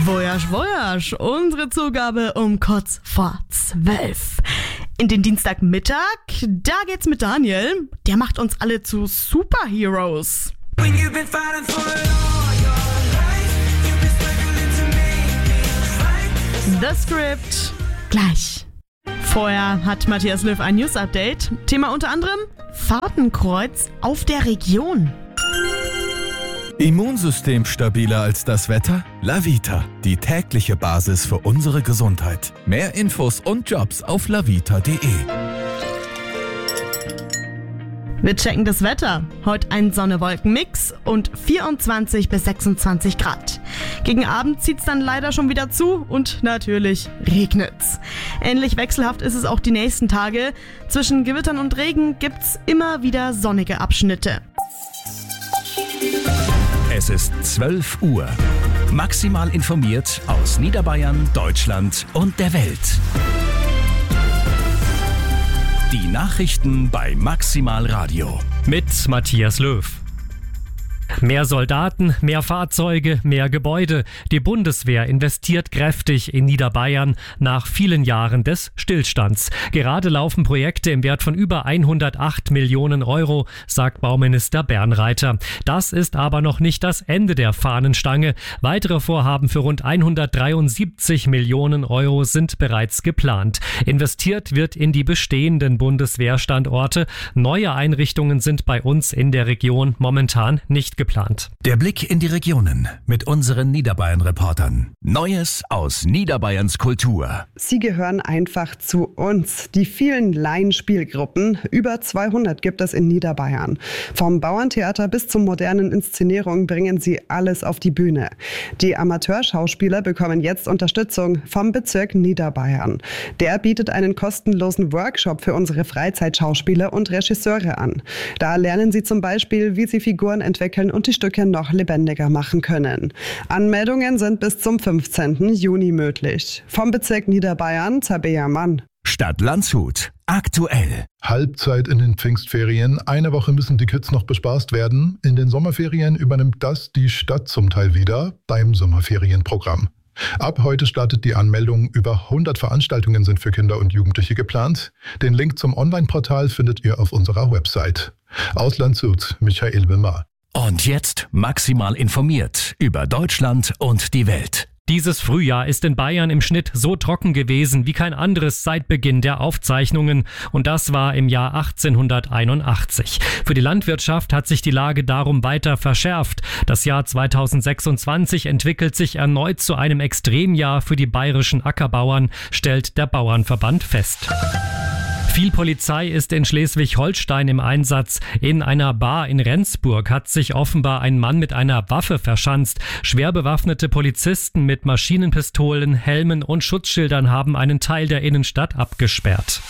Voyage, Voyage, unsere Zugabe um kurz vor 12. In den Dienstagmittag, da geht's mit Daniel. Der macht uns alle zu Superheroes. The Script gleich. Vorher hat Matthias Löw ein News-Update. Thema unter anderem Fahrtenkreuz auf der Region. Immunsystem stabiler als das Wetter? Lavita, die tägliche Basis für unsere Gesundheit. Mehr Infos und Jobs auf lavita.de. Wir checken das Wetter. Heute ein Sonne-Wolken-Mix und 24 bis 26 Grad. Gegen Abend zieht's dann leider schon wieder zu und natürlich regnet's. Ähnlich wechselhaft ist es auch die nächsten Tage. Zwischen Gewittern und Regen gibt's immer wieder sonnige Abschnitte. Es ist 12 Uhr. Maximal informiert aus Niederbayern, Deutschland und der Welt. Die Nachrichten bei Maximal Radio. Mit Matthias Löw. Mehr Soldaten, mehr Fahrzeuge, mehr Gebäude. Die Bundeswehr investiert kräftig in Niederbayern nach vielen Jahren des Stillstands. Gerade laufen Projekte im Wert von über 108 Millionen Euro, sagt Bauminister Bernreiter. Das ist aber noch nicht das Ende der Fahnenstange. Weitere Vorhaben für rund 173 Millionen Euro sind bereits geplant. Investiert wird in die bestehenden Bundeswehrstandorte. Neue Einrichtungen sind bei uns in der Region momentan nicht geplant. Der Blick in die Regionen mit unseren Niederbayern-Reportern. Neues aus Niederbayerns Kultur. Sie gehören einfach zu uns. Die vielen Laienspielgruppen, über 200 gibt es in Niederbayern. Vom Bauerntheater bis zur modernen Inszenierung bringen sie alles auf die Bühne. Die Amateurschauspieler bekommen jetzt Unterstützung vom Bezirk Niederbayern. Der bietet einen kostenlosen Workshop für unsere Freizeitschauspieler und Regisseure an. Da lernen sie zum Beispiel, wie sie Figuren entwickeln und die Stücke noch lebendiger machen können. Anmeldungen sind bis zum 15. Juni möglich. Vom Bezirk Niederbayern, Tabea Mann. Stadt Landshut. Aktuell. Halbzeit in den Pfingstferien. Eine Woche müssen die Kids noch bespaßt werden. In den Sommerferien übernimmt das die Stadt zum Teil wieder beim Sommerferienprogramm. Ab heute startet die Anmeldung. Über 100 Veranstaltungen sind für Kinder und Jugendliche geplant. Den Link zum Online-Portal findet ihr auf unserer Website. Aus Landshut, Michael Wimmer. Und jetzt maximal informiert über Deutschland und die Welt. Dieses Frühjahr ist in Bayern im Schnitt so trocken gewesen wie kein anderes seit Beginn der Aufzeichnungen. Und das war im Jahr 1881. Für die Landwirtschaft hat sich die Lage darum weiter verschärft. Das Jahr 2026 entwickelt sich erneut zu einem Extremjahr für die bayerischen Ackerbauern, stellt der Bauernverband fest. Viel Polizei ist in Schleswig-Holstein im Einsatz. In einer Bar in Rendsburg hat sich offenbar ein Mann mit einer Waffe verschanzt. Schwer bewaffnete Polizisten mit Maschinenpistolen, Helmen und Schutzschildern haben einen Teil der Innenstadt abgesperrt.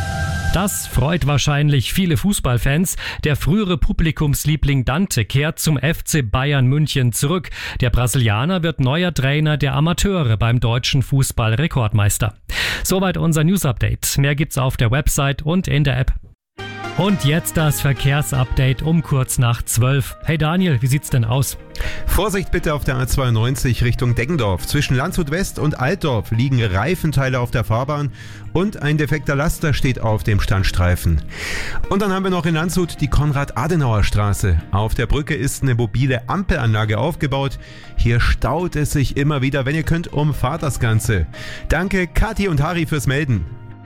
Das freut wahrscheinlich viele Fußballfans. Der frühere Publikumsliebling Dante kehrt zum FC Bayern München zurück. Der Brasilianer wird neuer Trainer der Amateure beim deutschen Fußball-Rekordmeister. Soweit unser News-Update. Mehr gibt's auf der Website und in der App. Und jetzt das Verkehrsupdate um kurz nach 12. Hey Daniel, wie sieht's denn aus? Vorsicht bitte auf der A92 Richtung Deggendorf. Zwischen Landshut West und Altdorf liegen Reifenteile auf der Fahrbahn und ein defekter Laster steht auf dem Standstreifen. Und dann haben wir noch in Landshut die Konrad-Adenauer-Straße. Auf der Brücke ist eine mobile Ampelanlage aufgebaut. Hier staut es sich immer wieder. Wenn ihr könnt, umfahrt das Ganze. Danke Kathi und Harry fürs Melden.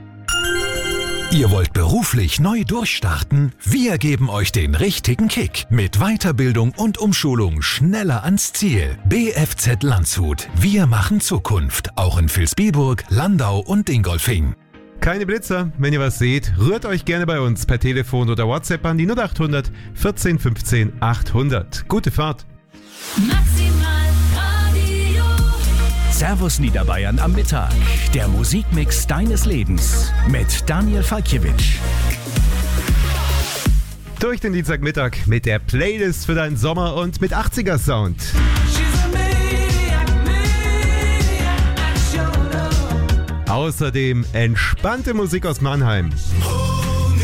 Ihr wollt beruflich neu durchstarten? Wir geben euch den richtigen Kick. Mit Weiterbildung und Umschulung schneller ans Ziel. BFZ Landshut. Wir machen Zukunft. Auch in Vilsbiburg, Landau und Dingolfing. Keine Blitzer. Wenn ihr was seht, rührt euch gerne bei uns per Telefon oder WhatsApp an die 0800 14 15 800. Gute Fahrt. Servus Niederbayern am Mittag. Der Musikmix deines Lebens mit Daniel Falkiewicz. Durch den Dienstagmittag mit der Playlist für deinen Sommer und mit 80er-Sound. Außerdem entspannte Musik aus Mannheim.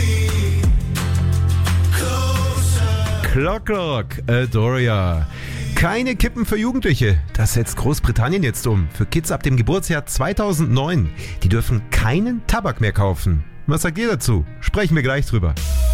Clock, Adoria. Keine Kippen für Jugendliche. Das setzt Großbritannien jetzt um. Für Kids ab dem Geburtsjahr 2009. Die dürfen keinen Tabak mehr kaufen. Was sagt ihr dazu? Sprechen wir gleich drüber.